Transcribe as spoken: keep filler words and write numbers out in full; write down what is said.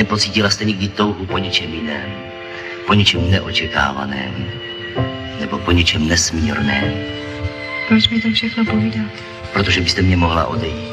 Nepocítila jste nikdy touhu po něčem jiném, po něčem neočekávaném, nebo po něčem nesmírném. Proč mi to všechno povídáte? Protože byste mě mohla odejít.